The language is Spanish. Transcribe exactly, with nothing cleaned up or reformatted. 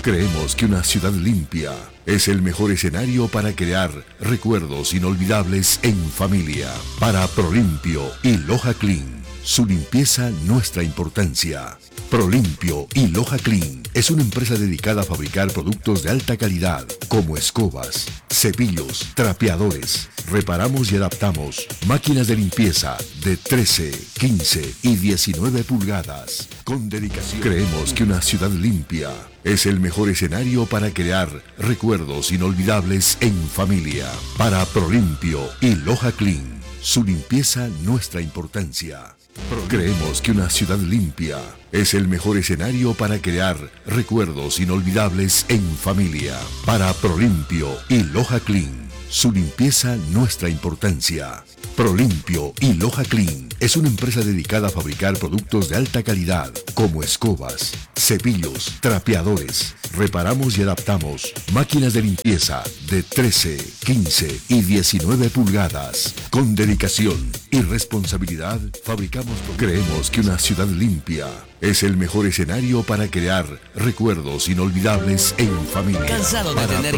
Creemos que una ciudad limpia es el mejor escenario para crear recuerdos inolvidables en familia. Para Prolimpio y Loja Clean, su limpieza nuestra importancia. Prolimpio y Loja Clean es una empresa dedicada a fabricar productos de alta calidad como escobas, cepillos, trapeadores. Reparamos y adaptamos máquinas de limpieza de trece, quince y diecinueve pulgadas. Con dedicación. Creemos que una ciudad limpia es el mejor escenario para crear recuerdos inolvidables en familia. Para Prolimpio y Loja Clean, su limpieza nuestra importancia. Creemos que una ciudad limpia es el mejor escenario para crear recuerdos inolvidables en familia. Para Prolimpio y Loja Clean, su limpieza nuestra importancia. Prolimpio y Loja Clean es una empresa dedicada a fabricar productos de alta calidad como escobas, cepillos, trapeadores. Reparamos y adaptamos máquinas de limpieza de trece, quince y diecinueve pulgadas. Con dedicación y responsabilidad fabricamos. Creemos que una ciudad limpia es el mejor escenario para crear recuerdos inolvidables en familia. Cansado de Para tener